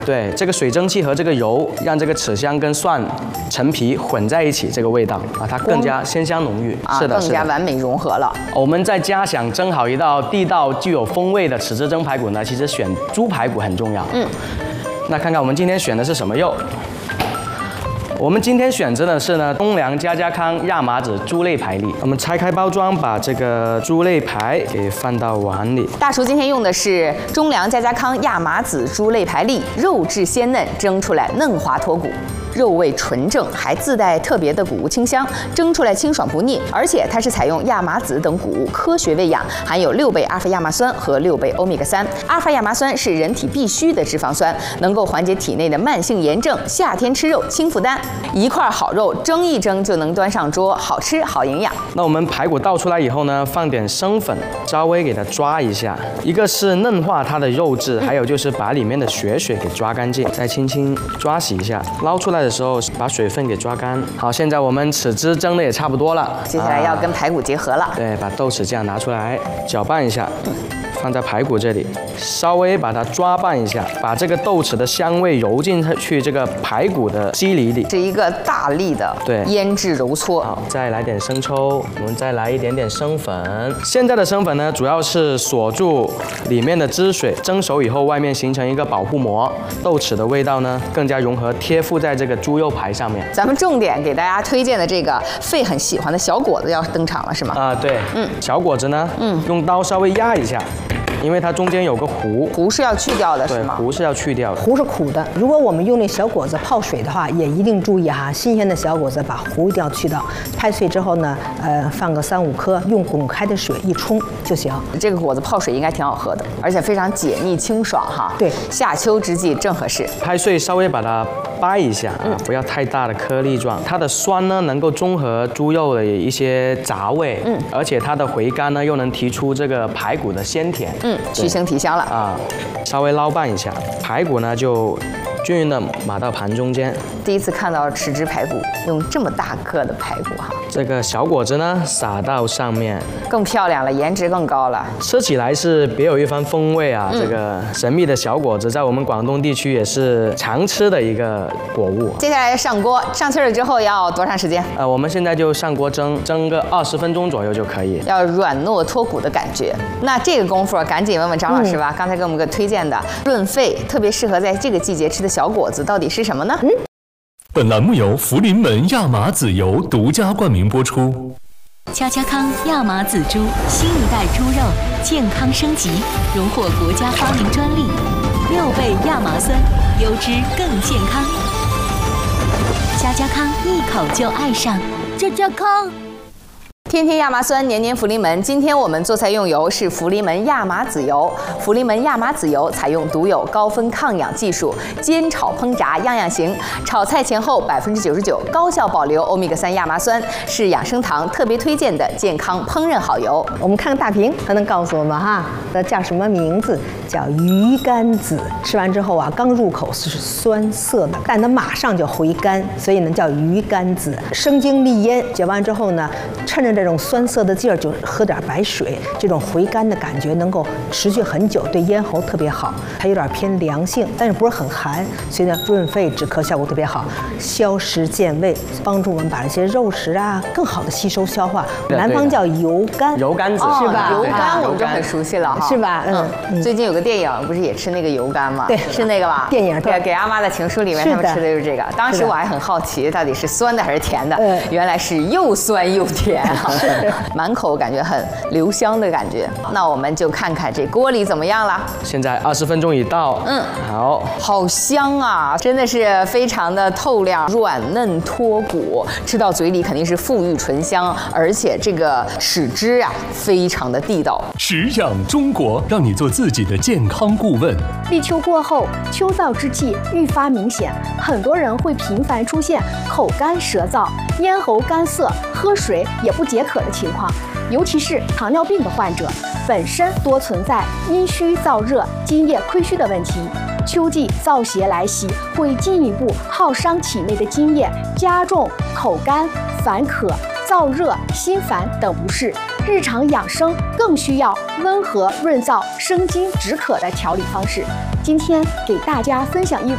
对，这个水蒸气和这个油让这个豉香跟蒜、陈皮混在一起，这个味道啊，它更加鲜香浓郁。是的， 更加完美融合了。 我们在家想蒸好一道地道、具有风味的豉汁蒸排骨呢，其实选猪排骨很重要。那看看我们今天选的是什么肉？我们今天选择的是呢东良家家康亚麻籽猪肋排粒。我们拆开包装，把这个猪肋排给放到碗里。 大厨今天用的是中粮家家康亚麻籽猪肋排粒，肉质鲜嫩，蒸出来嫩滑脱骨。肉味纯正，还自带特别的谷物清香，蒸出来清爽不腻。而且它是采用亚麻籽等谷物科学喂养，含有6倍阿尔法亚麻酸和6倍欧米伽3。阿尔法亚麻酸是人体必需的脂肪酸，能够缓解体内的慢性炎症。夏天吃肉轻负担，一块好肉蒸一蒸就能端上桌，好吃好营养。 那我们排骨倒出来以后呢，放点生粉，稍微给它抓一下，一个是嫩化它的肉质，还有就是把里面的血水给抓干净，再轻轻抓洗一下，捞出来的时候把水分给抓干。好，现在我们豉汁蒸的也差不多了， 接下来要跟排骨结合了。 对，把豆豉酱拿出来搅拌一下，放在排骨这里，稍微把它抓拌一下，把这个豆豉的香味揉进去这个排骨的肌理里， 是一个大力的腌制揉搓。 好，再来点生抽，我们再来一点点生粉。现在的生粉呢，主要是锁住里面的汁水，蒸熟以后外面形成一个保护膜，豆豉的味道呢更加融合，贴附在这个猪肉排上面。 咱们重点给大家推荐的这个费很喜欢的小果子要登场了，是吗？ 啊，对，小果子呢，用刀稍微压一下。因为它中间有个核是要去掉的，是吗？ 对，核是要去掉的。 核是苦的。如果我们用那小果子泡水的话，也一定注意哈，新鲜的小果子把核一定要去掉。拍碎之后呢，放个3、5颗，用滚开的水一冲就行。 这个果子泡水应该挺好喝的，而且非常解腻清爽哈。 对， 夏秋之际正合适。 拍碎稍微把它掰一下啊，不要太大的颗粒状。它的酸呢能够中和猪肉的一些杂味，而且它的回甘呢又能提出这个排骨的鲜甜。 去腥提香了啊，稍微捞拌一下，排骨呢就均匀的码到盘中间。 第一次看到豉汁排骨用这么大个的排骨哈， 这个小果子呢撒到上面， 更漂亮了，颜值更高了， 吃起来是别有一番风味啊。这个神秘的小果子在我们广东地区也是常吃的一个果物。 接下来上锅，上气了之后要多长时间？ 我们现在就上锅蒸个20分钟左右就可以， 要软糯脱骨的感觉。那这个功夫赶紧问问张老师吧，刚才给我们个推荐的润肺，特别适合在这个季节吃的小果子到底是什么呢？ 本栏目由福临门亚麻籽油独家冠名播出。 家家康亚麻籽猪，新一代猪肉健康升级，荣获国家发明专利，6倍亚麻酸，优质更健康。家家康一口就爱上，家家康。 天天亚麻酸，年年福临门。今天我们做菜用油是福临门亚麻籽油。福临门亚麻籽油采用独有高分抗氧技术，煎炒烹炸样样行。炒菜前后99%高效保留欧米伽3亚麻酸，是养生堂特别推荐的健康烹饪好油。 我们看看大屏，它能告诉我们哈，它叫什么名字？叫鱼肝子。吃完之后啊，刚入口是酸涩的，但它马上就回甘，所以呢叫鱼肝子。生津利咽，嚼完之后呢，趁着这种酸涩的劲儿，就喝点白水，这种回甘的感觉能够持续很久，对咽喉特别好。它有点偏凉性，但是不是很寒，所以呢润肺止咳效果特别好，消食健胃，帮助我们把这些肉食啊更好的吸收消化。南方叫油肝， 油肝子是吧？ 油肝我们都很熟悉了哈， 是吧？ 最近有个电影不是也吃那个油肝吗？ 对， 是那个吧？ 电影对，给阿妈的情书里面他们吃的就是这个。当时我还很好奇，到底是酸的还是甜的？原来是又酸又甜。满口感觉很留香的感觉。那我们就看看这锅里怎么样了。 现在20分钟已到， 好香啊，真的是非常的透亮，软嫩脱骨，吃到嘴里肯定是馥郁醇香，而且这个豉汁啊非常的地道。 食养中国，让你做自己的健康顾问。 立秋过后，秋燥之气愈发明显，很多人会频繁出现口干舌燥、咽喉干涩、喝水也不解渴的情况，尤其是糖尿病的患者，本身多存在阴虚燥热、津液亏虚的问题。秋季燥邪来袭，会进一步耗伤体内的津液，加重口干、烦渴、燥热、心烦等不适。日常养生更需要温和润燥、生津止渴的调理方式。今天给大家分享一